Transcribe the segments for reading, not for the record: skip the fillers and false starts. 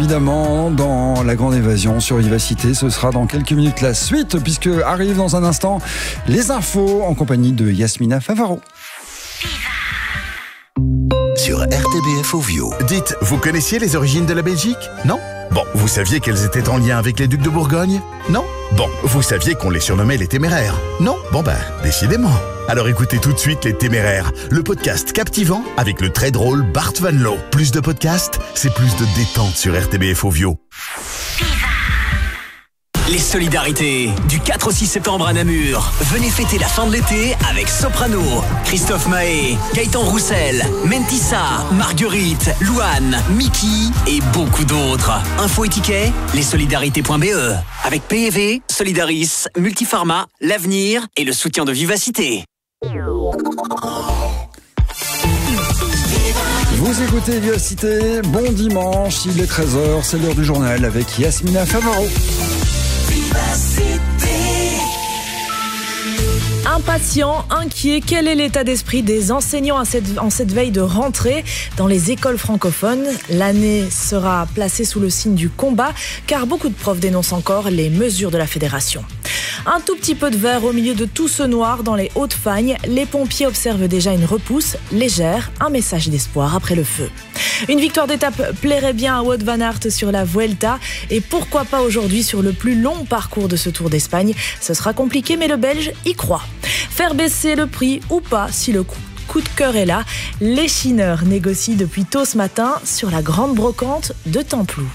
évidemment, dans La Grande Évasion sur Vivacité. Ce sera dans quelques minutes la suite, puisque arrive dans un instant les infos en compagnie de Yasmina Favaro. Sur RTBF Ovio. Dites, vous connaissiez les origines de la Belgique? Non? Bon, vous saviez qu'elles étaient en lien avec les ducs de Bourgogne? Non? Bon, vous saviez qu'on les surnommait les Téméraires? Non? Bon décidément. Alors écoutez tout de suite Les Téméraires, le podcast captivant avec le très drôle Bart Van Loo. Plus de podcasts, c'est plus de détente sur RTBF Ovio. Les solidarités, du 4 au 6 septembre à Namur. Venez fêter la fin de l'été avec Soprano, Christophe Mahé, Gaëtan Roussel, Mentissa, Marguerite, Louane, Mickey et beaucoup d'autres. Info et tickets, lessolidarités.be. Avec PEV, Solidaris, Multifarma, l'Avenir et le soutien de Vivacité. Vous écoutez Vivacité, bon dimanche, il est 13h, c'est l'heure du journal avec Yasmina Favaro. Impatients, inquiets, quel est l'état d'esprit des enseignants en cette veille de rentrée dans les écoles francophones? L'année sera placée sous le signe du combat, car beaucoup de profs dénoncent encore les mesures de la fédération. Un tout petit peu de vert au milieu de tout ce noir dans les Hauts-de-Fagne. Les pompiers observent déjà une repousse légère, un message d'espoir après le feu. Une victoire d'étape plairait bien à Wout van Aert sur la Vuelta et pourquoi pas aujourd'hui sur le plus long parcours de ce Tour d'Espagne. Ce sera compliqué mais le Belge y croit. Faire baisser le prix ou pas si le coup de cœur est là. Les chineurs négocient depuis tôt ce matin sur la grande brocante de Templou.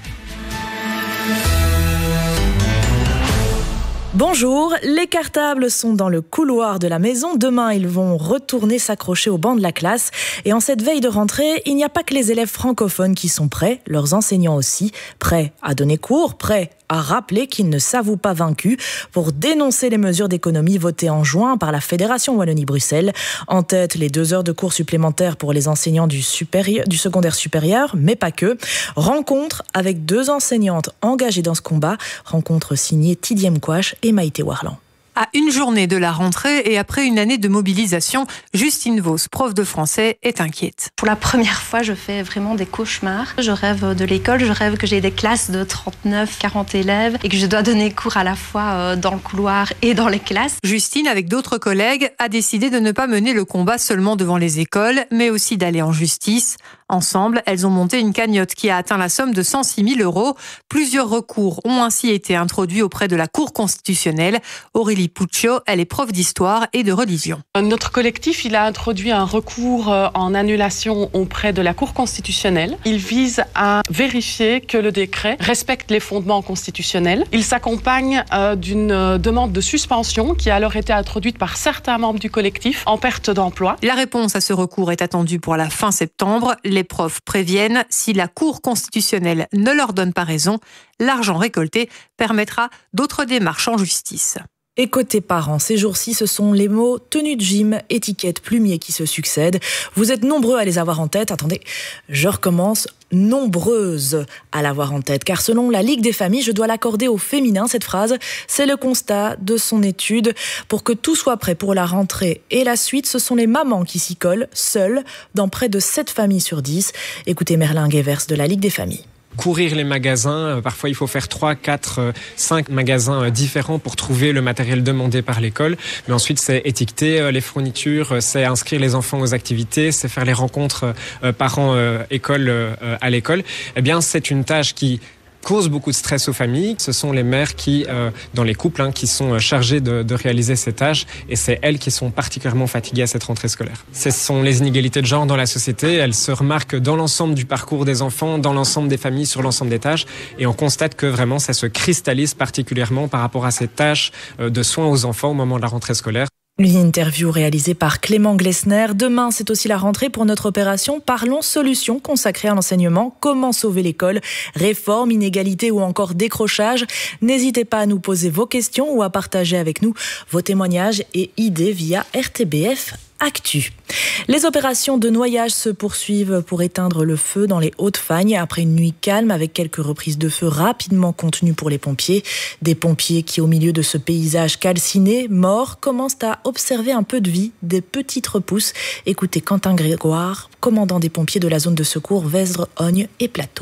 Bonjour, les cartables sont dans le couloir de la maison. Demain, ils vont retourner s'accrocher au banc de la classe. Et en cette veille de rentrée, il n'y a pas que les élèves francophones qui sont prêts, leurs enseignants aussi, prêts à donner cours, prêts à rappeler qu'ils ne s'avouent pas vaincus pour dénoncer les mesures d'économie votées en juin par la Fédération Wallonie-Bruxelles. En tête, les 2 heures de cours supplémentaires pour les enseignants du secondaire supérieur, mais pas que. Rencontre avec 2 enseignantes engagées dans ce combat. Rencontre signée Tidiem Kouache et Maïté Warlan. À une journée de la rentrée et après une année de mobilisation, Justine Vos, prof de français, est inquiète. Pour la première fois, je fais vraiment des cauchemars. Je rêve de l'école, je rêve que j'ai des classes de 39, 40 élèves et que je dois donner cours à la fois dans le couloir et dans les classes. Justine, avec d'autres collègues, a décidé de ne pas mener le combat seulement devant les écoles, mais aussi d'aller en justice. Ensemble, elles ont monté une cagnotte qui a atteint la somme de 106 000 €. Plusieurs recours ont ainsi été introduits auprès de la Cour constitutionnelle. Aurélie Puccio, elle est prof d'histoire et de religion. Notre collectif, il a introduit un recours en annulation auprès de la Cour constitutionnelle. Il vise à vérifier que le décret respecte les fondements constitutionnels. Il s'accompagne d'une demande de suspension qui a alors été introduite par certains membres du collectif en perte d'emploi. La réponse à ce recours est attendue pour la fin septembre. Les profs préviennent, si la Cour constitutionnelle ne leur donne pas raison, l'argent récolté permettra d'autres démarches en justice. Et côté parents, ces jours-ci, ce sont les mots tenue de gym, étiquette, plumier qui se succèdent. Vous êtes nombreux à les avoir en tête. Attendez, je recommence. Nombreuses à l'avoir en tête. Car selon la Ligue des familles, je dois l'accorder au féminin, cette phrase. C'est le constat de son étude. Pour que tout soit prêt pour la rentrée et la suite, ce sont les mamans qui s'y collent, seules, dans près de 7 familles sur 10. Écoutez Merlin Guevers de la Ligue des familles. Courir les magasins, parfois il faut faire 3, 4, 5 magasins différents pour trouver le matériel demandé par l'école. Mais ensuite c'est étiqueter les fournitures, c'est inscrire les enfants aux activités, c'est faire les rencontres parents-école à l'école. Eh bien c'est une tâche qui cause beaucoup de stress aux familles. Ce sont les mères qui, dans les couples, qui sont chargées de réaliser ces tâches et c'est elles qui sont particulièrement fatiguées à cette rentrée scolaire. Ce sont les inégalités de genre dans la société. Elles se remarquent dans l'ensemble du parcours des enfants, dans l'ensemble des familles, sur l'ensemble des tâches et on constate que vraiment ça se cristallise particulièrement par rapport à ces tâches de soins aux enfants au moment de la rentrée scolaire. Une interview réalisée par Clément Glessner. Demain, c'est aussi la rentrée pour notre opération Parlons Solutions consacrée à l'enseignement. Comment sauver l'école? Réforme, inégalité ou encore décrochage? N'hésitez pas à nous poser vos questions ou à partager avec nous vos témoignages et idées via RTBF Actu. Les opérations de noyage se poursuivent pour éteindre le feu dans les Hauts-de-Fagne après une nuit calme avec quelques reprises de feu rapidement contenues pour les pompiers. Des pompiers qui, au milieu de ce paysage calciné, mort, commencent à observer un peu de vie, des petites repousses. Écoutez Quentin Grégoire, commandant des pompiers de la zone de secours Vesdre, Ogne et Plateau.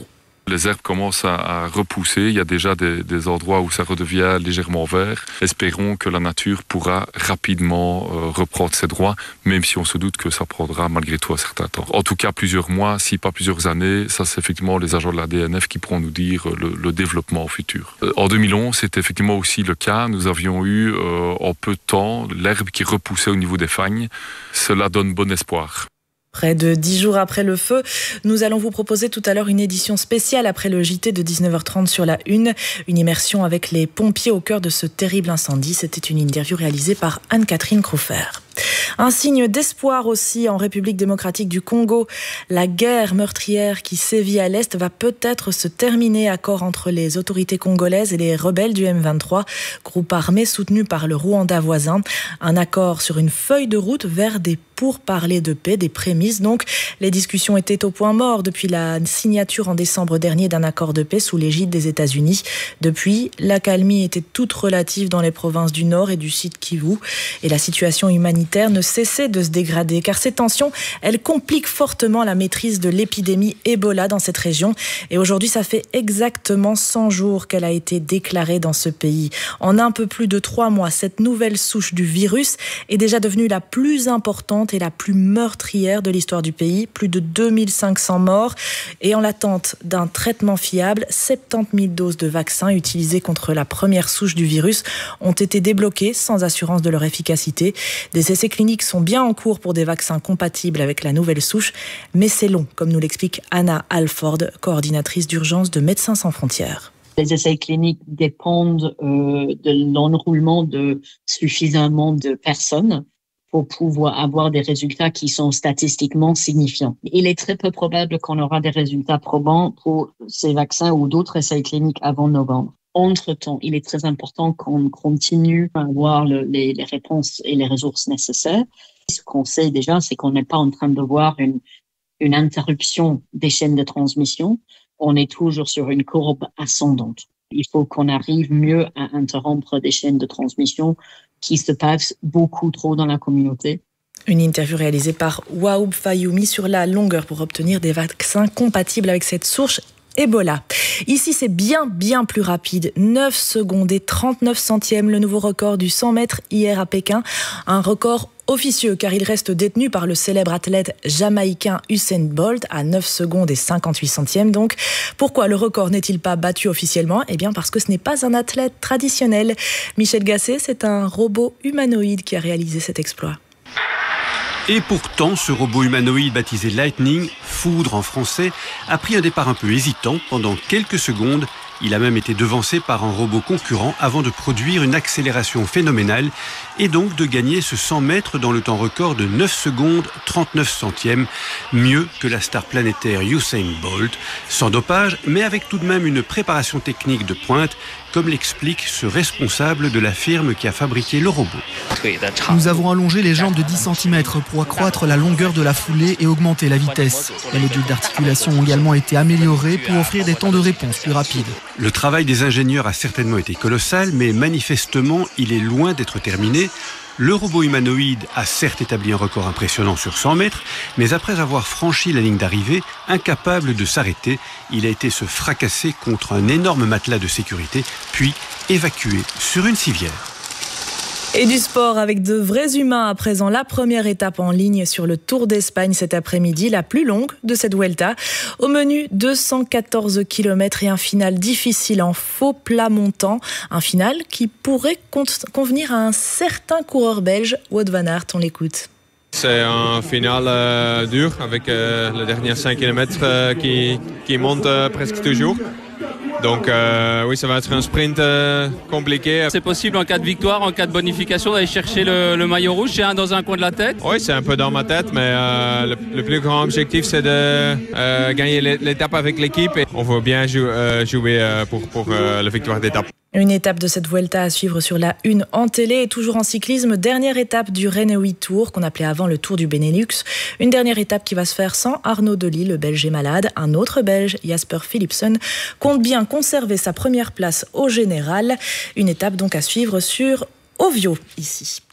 Les herbes commencent à repousser. Il y a déjà des endroits où ça redevient légèrement vert. Espérons que la nature pourra rapidement reprendre ses droits, même si on se doute que ça prendra malgré tout un certain temps. En tout cas, plusieurs mois, si pas plusieurs années. Ça, c'est effectivement les agents de la DNF qui pourront nous dire le développement futur. En 2011, c'était effectivement aussi le cas. Nous avions eu en peu de temps l'herbe qui repoussait au niveau des fagnes. Cela donne bon espoir. Près de 10 jours après le feu, nous allons vous proposer tout à l'heure une édition spéciale après le JT de 19h30 sur la Une. Une immersion avec les pompiers au cœur de ce terrible incendie. C'était une interview réalisée par Anne-Catherine Croufer. Un signe d'espoir aussi en République démocratique du Congo. La guerre meurtrière qui sévit à l'Est va peut-être se terminer. Accord entre les autorités congolaises et les rebelles du M23, groupe armé soutenu par le Rwanda voisin. Un accord sur une feuille de route vers des pourparlers de paix, des prémices. Donc, les discussions étaient au point mort depuis la signature en décembre dernier d'un accord de paix sous l'égide des États-Unis. Depuis, l'accalmie était toute relative dans les provinces du Nord et du Sud Kivu. Et la situation humanitaire ne cessait de se dégrader, car ces tensions, elles compliquent fortement la maîtrise de l'épidémie Ebola dans cette région. Et aujourd'hui, ça fait exactement 100 jours qu'elle a été déclarée dans ce pays. En un peu plus de 3 mois, cette nouvelle souche du virus est déjà devenue la plus importante et la plus meurtrière de l'histoire du pays. Plus de 2500 morts. Et en l'attente d'un traitement fiable, 70 000 doses de vaccins utilisées contre la première souche du virus ont été débloquées sans assurance de leur efficacité. Des essais cliniques sont bien en cours pour des vaccins compatibles avec la nouvelle souche, mais c'est long, comme nous l'explique Anna Alford, coordinatrice d'urgence de Médecins sans frontières. Les essais cliniques dépendent de l'enroulement de suffisamment de personnes pour pouvoir avoir des résultats qui sont statistiquement signifiants. Il est très peu probable qu'on aura des résultats probants pour ces vaccins ou d'autres essais cliniques avant novembre. Entre-temps, il est très important qu'on continue à avoir les réponses et les ressources nécessaires. Ce qu'on sait déjà, c'est qu'on n'est pas en train de voir une interruption des chaînes de transmission. On est toujours sur une courbe ascendante. Il faut qu'on arrive mieux à interrompre des chaînes de transmission qui se passent beaucoup trop dans la communauté. Une interview réalisée par Waoub Fayoumi sur la longueur pour obtenir des vaccins compatibles avec cette souche Ebola. Ici, c'est bien plus rapide. 9 secondes et 39 centièmes, le nouveau record du 100 mètres hier à Pékin. Un record officieux, car il reste détenu par le célèbre athlète jamaïcain Usain Bolt à 9 secondes et 58 centièmes. Donc, pourquoi le record n'est-il pas battu officiellement ? Eh bien, parce que ce n'est pas un athlète traditionnel. Michel Gasset, c'est un robot humanoïde qui a réalisé cet exploit. Et pourtant, ce robot humanoïde baptisé Lightning, foudre en français, a pris un départ un peu hésitant pendant quelques secondes. Il a même été devancé par un robot concurrent avant de produire une accélération phénoménale et donc de gagner ce 100 mètres dans le temps record de 9 secondes 39 centièmes, mieux que la star planétaire Usain Bolt, sans dopage, mais avec tout de même une préparation technique de pointe, comme l'explique ce responsable de la firme qui a fabriqué le robot. Nous avons allongé les jambes de 10 cm pour accroître la longueur de la foulée et augmenter la vitesse. Les modules d'articulation ont également été améliorés pour offrir des temps de réponse plus rapides. Le travail des ingénieurs a certainement été colossal, mais manifestement, il est loin d'être terminé. Le robot humanoïde a certes établi un record impressionnant sur 100 mètres, mais après avoir franchi la ligne d'arrivée, incapable de s'arrêter, il a été se fracasser contre un énorme matelas de sécurité, puis évacué sur une civière. Et du sport avec de vrais humains à présent. La première étape en ligne sur le Tour d'Espagne cet après-midi, la plus longue de cette Vuelta. Au menu, 214 km et un final difficile en faux plat montant. Un final qui pourrait convenir à un certain coureur belge, Wout van Aert. On l'écoute. C'est un final dur avec le dernier 5 km qui monte presque toujours. Donc oui, ça va être un sprint compliqué. C'est possible en cas de victoire, en cas de bonification, d'aller chercher le maillot rouge. C'est dans un coin de la tête. Oui, c'est un peu dans ma tête, mais le plus grand objectif, c'est de gagner l'étape avec l'équipe. Et on veut bien jouer pour la victoire d'étape. Une étape de cette Vuelta à suivre sur la Une en télé et toujours en cyclisme. Dernière étape du Renault Tour, qu'on appelait avant le Tour du Benelux. Une dernière étape qui va se faire sans Arnaud Delis, le Belge est malade. Un autre Belge, Jasper Philipsen, compte bien conserver sa première place au général. Une étape donc à suivre sur Ovio, ici.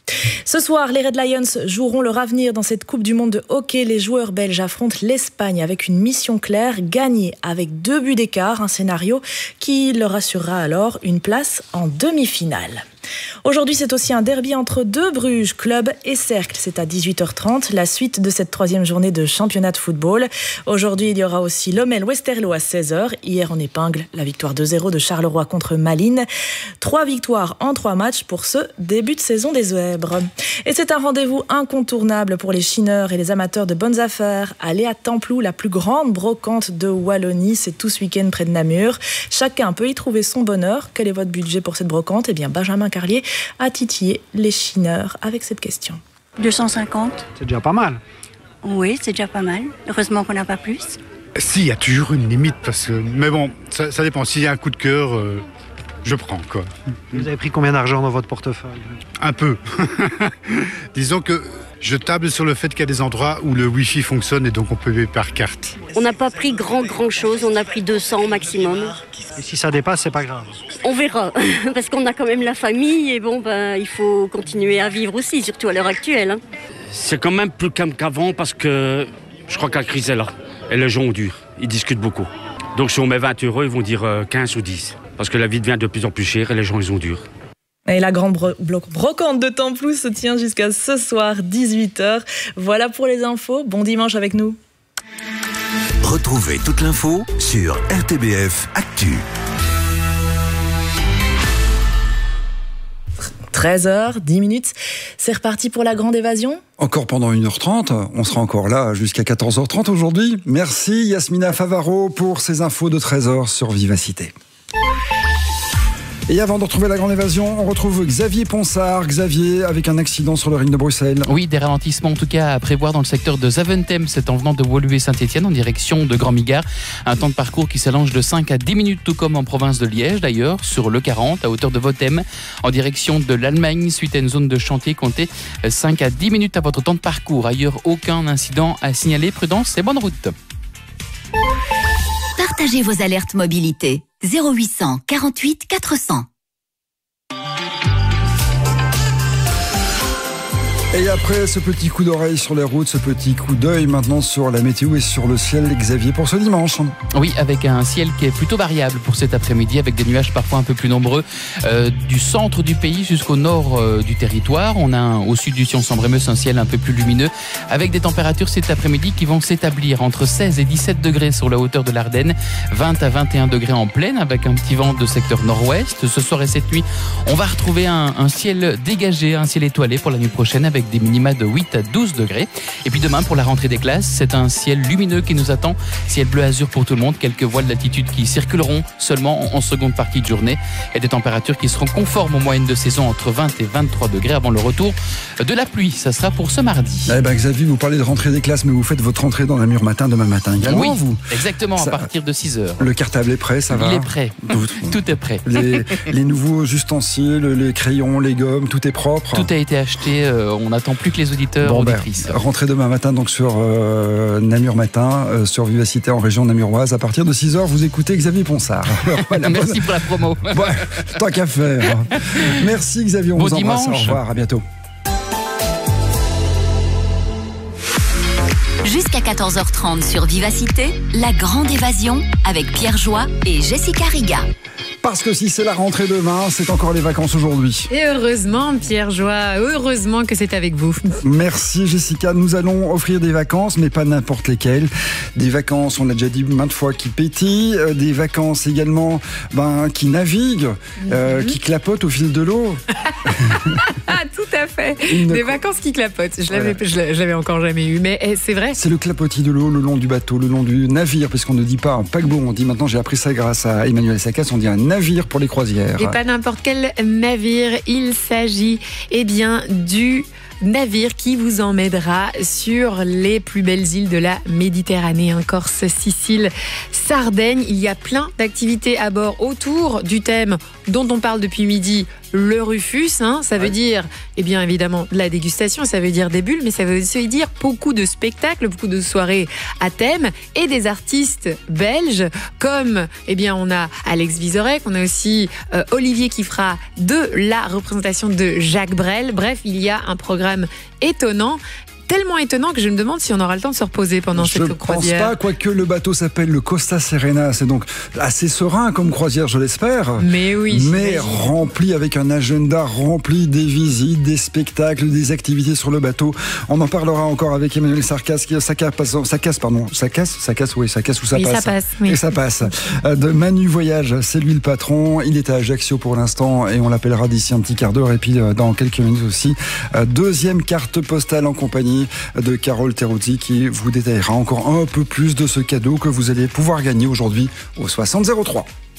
Ce soir, les Red Lions joueront leur avenir dans cette Coupe du Monde de hockey. Les joueurs belges affrontent l'Espagne avec une mission claire, gagner avec 2 buts d'écart, un scénario qui leur assurera alors une place en demi-finale. Aujourd'hui, c'est aussi un derby entre 2 Bruges, Club et Cercle. C'est à 18h30, la suite de cette 3e journée de championnat de football. Aujourd'hui, il y aura aussi Lommel-Westerlo à 16h. Hier, on épingle la victoire 2-0 de Charleroi contre Malines. 3 victoires en 3 matchs pour ce début de saison des Zèbres. Et c'est un rendez-vous incontournable pour les chineurs et les amateurs de bonnes affaires. Allez à Templou, la plus grande brocante de Wallonie. C'est tout ce week-end près de Namur. Chacun peut y trouver son bonheur. Quel est votre budget pour cette brocante ? Eh bien, Benjamin Carlier a titillé les chineurs avec cette question. 250. C'est déjà pas mal. Oui, c'est déjà pas mal. Heureusement qu'on n'a pas plus. Si, il y a toujours une limite. Mais bon, ça dépend. S'il y a un coup de cœur, je prends, quoi. Vous avez pris combien d'argent dans votre portefeuille ? Un peu. Disons que je table sur le fait qu'il y a des endroits où le Wi-Fi fonctionne et donc on peut payer par carte. On n'a pas pris grand chose. On a pris 200 maximum. Et si ça dépasse, c'est pas grave. On verra, parce qu'on a quand même la famille et il faut continuer à vivre aussi, surtout à l'heure actuelle. C'est quand même plus calme qu'avant parce que je crois que la crise est là et les gens ont dur, ils discutent beaucoup. Donc si on met 20 €, ils vont dire 15 ou 10 parce que la vie devient de plus en plus chère et les gens ils ont dur. Et la grande brocante de Templou se tient jusqu'à ce soir 18h. Voilà pour les infos, bon dimanche avec nous. Retrouvez toute l'info sur RTBF Actu. 13h10, c'est reparti pour la grande évasion. Encore pendant 1h30, on sera encore là jusqu'à 14h30 aujourd'hui. Merci Yasmina Favaro pour ces infos de 13h sur Vivacité. Et avant de retrouver la grande évasion, on retrouve Xavier Ponsard. Xavier, avec un accident sur le ring de Bruxelles. Oui, des ralentissements en tout cas à prévoir dans le secteur de Zaventem. C'est en venant de Woluwe-Saint-Étienne en direction de Grand-Migard. Un temps de parcours qui s'allonge de 5 à 10 minutes, tout comme en province de Liège d'ailleurs, sur le 40 à hauteur de Votem. En direction de l'Allemagne, suite à une zone de chantier, comptez 5 à 10 minutes à votre temps de parcours. Ailleurs, aucun incident à signaler. Prudence et bonne route. Partagez vos alertes mobilité. 0800 48 400. Et après ce petit coup d'oreille sur les routes, ce petit coup d'œil maintenant sur la météo et sur le ciel, Xavier, pour ce dimanche. Oui, avec un ciel qui est plutôt variable pour cet après-midi, avec des nuages parfois un peu plus nombreux du centre du pays jusqu'au nord du territoire. On a au sud du Sion-Sambre-Meuse un ciel un peu plus lumineux, avec des températures cet après-midi qui vont s'établir entre 16 et 17 degrés sur la hauteur de l'Ardenne, 20 à 21 degrés en plaine, avec un petit vent de secteur nord-ouest. Ce soir et cette nuit, on va retrouver un ciel dégagé, un ciel étoilé pour la nuit prochaine, avec des minima de 8 à 12 degrés. Et puis demain, pour la rentrée des classes, c'est un ciel lumineux qui nous attend. Ciel bleu azur pour tout le monde. Quelques voiles d'altitude qui circuleront seulement en seconde partie de journée. Et des températures qui seront conformes aux moyennes de saison entre 20 et 23 degrés avant le retour de la pluie. Ça sera pour ce mardi. Eh ben Xavier, vous parlez de rentrée des classes, mais vous faites votre rentrée dans Namur matin demain matin également, oui, vous. Exactement, à partir de 6h. Le cartable est prêt, ça va? Il est prêt. Tout est prêt. Les nouveaux ustensiles, les crayons, les gommes, tout est propre. Tout a été acheté. On n'attend plus que les auditeurs auditrices. Rentrez demain matin donc sur Namur Matin, sur Vivacité en région namuroise. À partir de 6h, vous écoutez Xavier Ponsard. Voilà, merci pour la promo. Ouais, tant qu'à faire. Merci Xavier, on vous embrasse. Au revoir, à bientôt. Jusqu'à 14h30 sur Vivacité, la grande évasion avec Pierre Joie et Jessica Riga. Parce que si c'est la rentrée demain, c'est encore les vacances aujourd'hui. Et heureusement, Pierre Joie, heureusement que c'est avec vous. Merci Jessica. Nous allons offrir des vacances, mais pas n'importe lesquelles. Des vacances, on l'a déjà dit maintes fois, qui pétillent. Des vacances également qui naviguent, qui clapotent au fil de l'eau. Ah, tout à fait. Des vacances qui clapotent. Je l'avais encore jamais eu, mais c'est vrai. C'est le clapotis de l'eau le long du bateau, le long du navire, puisqu'on ne dit pas un paquebot. On dit maintenant, j'ai appris ça grâce à Emmanuel Saccas, on dit un navire pour les croisières. Et pas n'importe quel navire, il s'agit du navire qui vous emmènera sur les plus belles îles de la Méditerranée, Corse, Sicile, Sardaigne. Il y a plein d'activités à bord autour du thème dont on parle depuis midi, le Rufus. Ça veut dire, bien évidemment, de la dégustation, ça veut dire des bulles, mais ça veut aussi dire beaucoup de spectacles, beaucoup de soirées à thème et des artistes belges comme, on a Alex Vizorek, on a aussi Olivier qui fera de la représentation de Jacques Brel. Bref, il y a un programme étonnant. Tellement étonnant que je me demande si on aura le temps de se reposer pendant cette croisière. Je pense pas, quoique le bateau s'appelle le Costa Serena. C'est donc assez serein comme croisière, je l'espère. Mais oui. Mais rempli avec un agenda rempli des visites, des spectacles, des activités sur le bateau. On en parlera encore avec Emmanuel Sarkas, ça casse ou ça passe. Et ça passe. De Manu Voyage, c'est lui le patron. Il est à Ajaccio pour l'instant et on l'appellera d'ici un petit quart d'heure. Et puis dans quelques minutes aussi, deuxième carte postale en compagnie de Carole Teruzzi qui vous détaillera encore un peu plus de ce cadeau que vous allez pouvoir gagner aujourd'hui au 60 03.